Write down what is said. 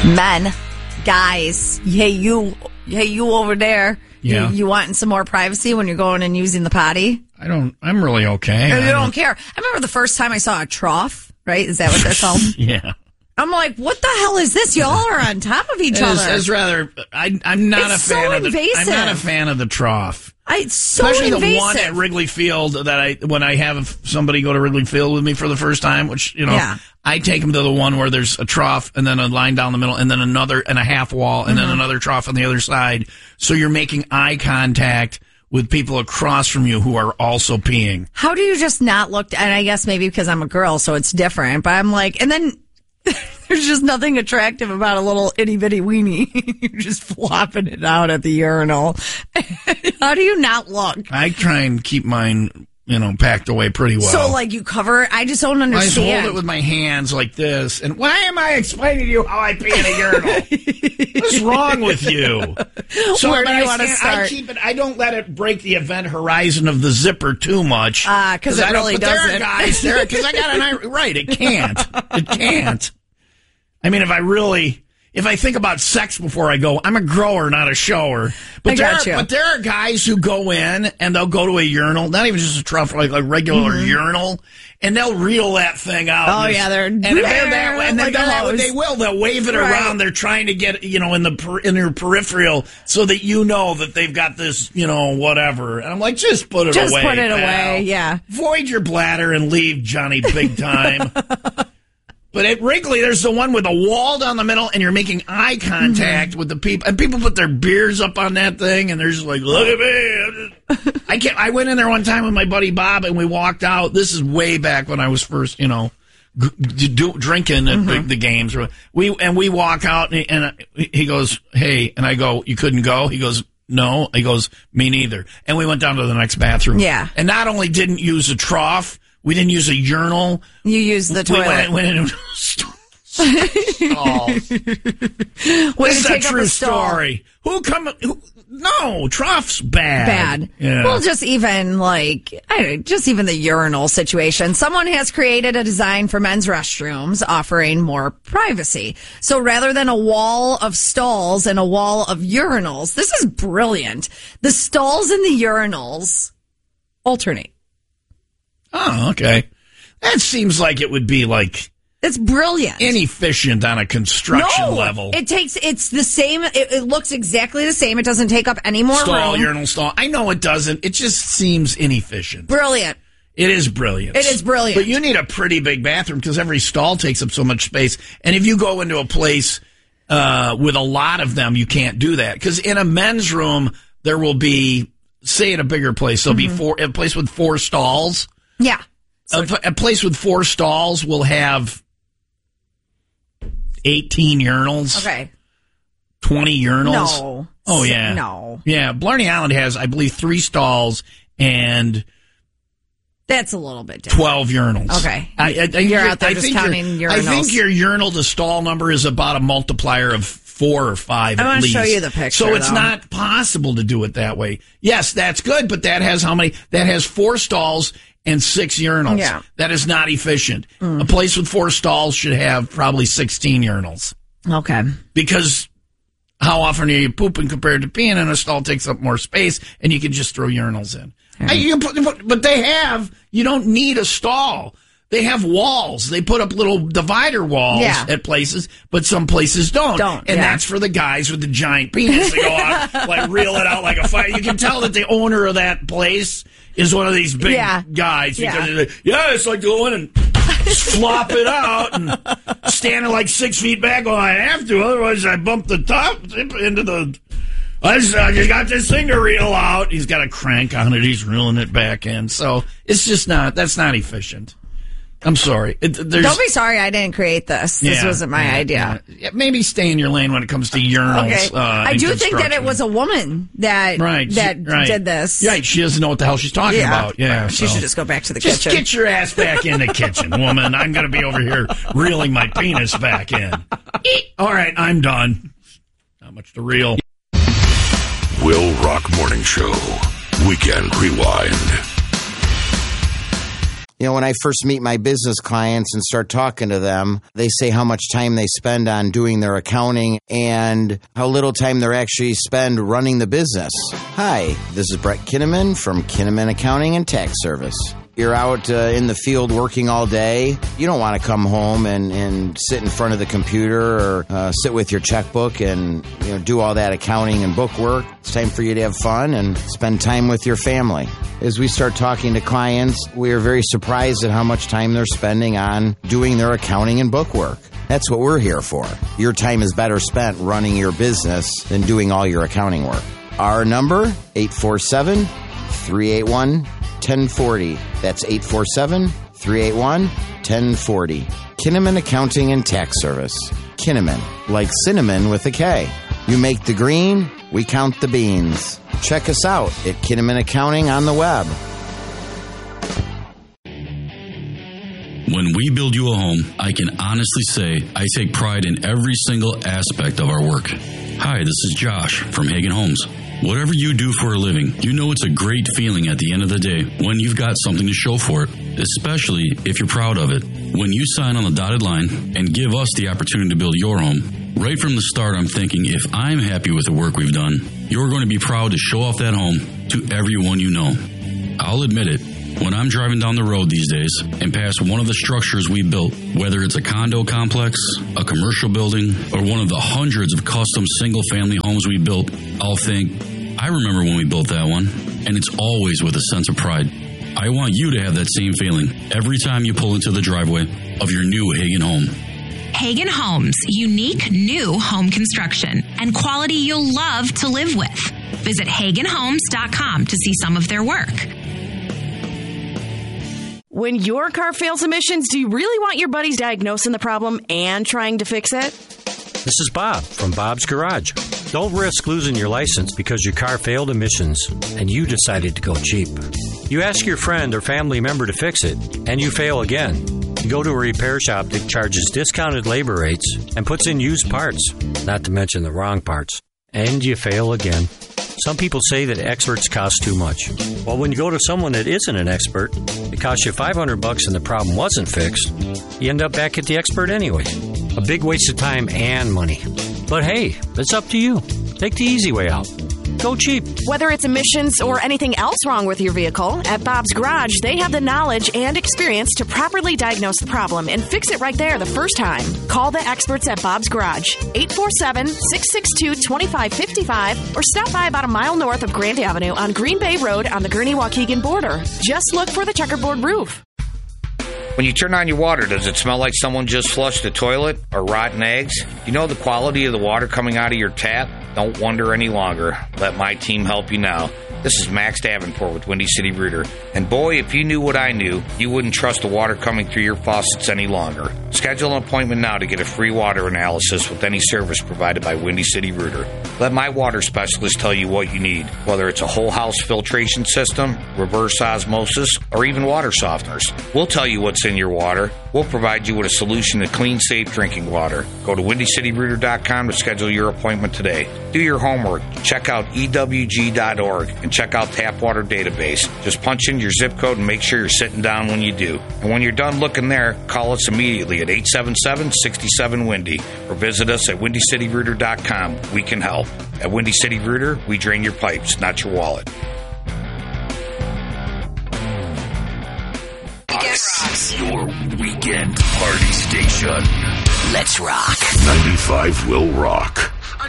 Men, guys, hey you over there. Yeah. You wanting some more privacy when you're going and using the potty? I'm really okay. You don't care. I remember the first time I saw a trough, right? Is that what they're called? Yeah. I'm like, what the hell is this? Y'all are on top of each other. It's rather. I'm not It's a fan so of the. invasive. I'm not a fan of the trough. It's so Especially invasive. the one at Wrigley Field that when I have somebody go to Wrigley Field with me for the first time, which, Yeah. I take them to the one where there's a trough and then a line down the middle and then another and a half wall and then another trough on the other side. So you're making eye contact with people across from you who are also peeing. How do you just not look? And I guess maybe because I'm a girl, so it's different. But I'm like, and then there's just nothing attractive about a little itty bitty weenie. You're just flopping it out at the urinal. How do you not look? I try and keep mine, packed away pretty well. So, like, you cover it? I just don't I just understand. hold it with my hands like this. And why am I explaining to you how I pee in a urinal? What's wrong with you? So Where do but you want to I start? keep it. I don't let it break the event horizon of the zipper too much. Because it really doesn't. There are guys there because I got an eye. Right, it can't. It can't. I mean, if I think about sex before I go, I'm a grower, not a shower. But there are guys who go in and they'll go to a urinal, not even just a trough, like a regular urinal, and they'll reel that thing out. Oh, yeah, they're and if they're that way, and like they'll wave it around. They're trying to get in your peripheral so that that they've got this, whatever. And I'm like, just put it away. Just put it pal. away, yeah. Void your bladder and leave, Johnny Big Time. But at Wrigley, there's the one with a wall down the middle, and you're making eye contact with the people. And people put their beers up on that thing, and they're just like, look at me. I went in there one time with my buddy Bob, and we walked out. This is way back when I was first, drinking at the games. We walk out, and he goes, hey. And I go, you couldn't go? He goes, no. He goes, me neither. And we went down to the next bathroom. Yeah. And not only didn't use a trough, we didn't use a urinal. You used the toilet. We went into stalls. Way This to is a take up true a stall. story. No, trough's bad. Yeah. Well, just even the urinal situation. Someone has created a design for men's restrooms offering more privacy. So rather than a wall of stalls and a wall of urinals, this is brilliant. The stalls and the urinals alternate. Oh, okay. That seems like it would be It's brilliant. inefficient on a construction level. It's the same. It looks exactly the same. It doesn't take up any more room. Urinal stall. I know it doesn't. It just seems inefficient. Brilliant. It is brilliant. It is brilliant. But you need a pretty big bathroom because every stall takes up so much space. And if you go into a place with a lot of them, you can't do that. Because in a men's room, there will be, say in a bigger place, there'll be a place with 4 stalls. Yeah. A place with 4 stalls will have 18 urinals. Okay. 20 urinals. No. Oh, yeah. No. Yeah. Blarney Island has, I believe, 3 stalls and That's a little bit different. 12 urinals. Okay. You're out there just counting urinals. I think your urinal to stall number is about a multiplier of 4 or 5 at least. I want to show you the picture. So it's not possible to do it that way. Yes, that's good, but that has how many? That has 4 stalls and 6 urinals. Yeah. That is not efficient. A place with 4 stalls should have probably 16 urinals. Okay. Because how often are you pooping compared to peeing? And a stall takes up more space, and you can just throw urinals in. But you don't need a stall. They have walls. They put up little divider walls at places, but some places don't. And that's for the guys with the giant penis. They go out, reel it out like a fire. You can tell that the owner of that place is one of these big guys. Because they're like, it's like going and flop it out and standing 6 feet back. Well, I have to, otherwise I bump the top into the... You got this thing to reel out. He's got a crank on it. He's reeling it back in. So it's just that's not efficient. I'm sorry. Don't be sorry I didn't create this. This wasn't my idea. Yeah, maybe stay in your lane when it comes to urinals. Okay. I do think that it was a woman that did this. Right. She doesn't know what the hell she's talking about. Yeah. She should just go back to the kitchen. Just get your ass back in the kitchen, woman. I'm going to be over here reeling my penis back in. All right. I'm done. Not much to reel. Will Rock Morning Show. Weekend Rewind. When I first meet my business clients and start talking to them, they say how much time they spend on doing their accounting and how little time they actually spend running the business. Hi, this is Brett Kinnaman from Kinnaman Accounting and Tax Service. You're out in the field working all day. You don't want to come home and sit in front of the computer or sit with your checkbook and do all that accounting and book work. It's time for you to have fun and spend time with your family. As we start talking to clients, we are very surprised at how much time they're spending on doing their accounting and book work. That's what we're here for. Your time is better spent running your business than doing all your accounting work. Our number, 847-381-1040. That's 847-381-1040. Kinnaman Accounting and Tax Service. Kinnaman, like cinnamon with a K. You make the green, we count the beans. Check us out at Kinnaman Accounting on the web. When we build you a home, I can honestly say I take pride in every single aspect of our work. Hi, this is Josh from Hagen Homes. Whatever you do for a living, you know it's a great feeling at the end of the day when you've got something to show for it, especially if you're proud of it. When you sign on the dotted line and give us the opportunity to build your home, right from the start I'm thinking if I'm happy with the work we've done, you're going to be proud to show off that home to everyone you know. I'll admit it. When I'm driving down the road these days and pass one of the structures we built, whether it's a condo complex, a commercial building, or one of the hundreds of custom single-family homes we built, I'll think, I remember when we built that one, and it's always with a sense of pride. I want you to have that same feeling every time you pull into the driveway of your new Hagen home. Hagen Homes, unique new home construction and quality you'll love to live with. Visit HagenHomes.com to see some of their work. When your car fails emissions, do you really want your buddies diagnosing the problem and trying to fix it? This is Bob from Bob's Garage. Don't risk losing your license because your car failed emissions and you decided to go cheap. You ask your friend or family member to fix it, and you fail again. You go to a repair shop that charges discounted labor rates and puts in used parts, not to mention the wrong parts, and you fail again. Some people say that experts cost too much. Well, when you go to someone that isn't an expert, it costs you $500 and the problem wasn't fixed, you end up back at the expert anyway. A big waste of time and money. But hey, it's up to you. Take the easy way out. Go cheap. Whether it's emissions or anything else wrong with your vehicle, at Bob's Garage, they have the knowledge and experience to properly diagnose the problem and fix it right there the first time. Call the experts at Bob's Garage, 847-662-2555, or stop by about a mile north of Grand Avenue on Green Bay Road on the Gurnee-Waukegan border. Just look for the checkerboard roof. When you turn on your water, does it smell like someone just flushed the toilet or rotten eggs? You know the quality of the water coming out of your tap? Don't wonder any longer. Let my team help you now. This is Max Davenport with Windy City Rooter. And boy, if you knew what I knew, you wouldn't trust the water coming through your faucets any longer. Schedule an appointment now to get a free water analysis with any service provided by Windy City Rooter. Let my water specialist tell you what you need, whether it's a whole house filtration system, reverse osmosis, or even water softeners. We'll tell you what's in your water. We'll provide you with a solution to clean, safe drinking water. Go to WindyCityRooter.com to schedule your appointment today. Do your homework. Check out EWG.org and check out Tap Water Database. Just punch in your zip code and make sure you're sitting down when you do. And when you're done looking there, call us immediately at 877-67-WINDY or visit us at WindyCityRooter.com. We can help. At Windy City Rooter, we drain your pipes, not your wallet. This, your weekend party station. Let's rock. 95 will rock.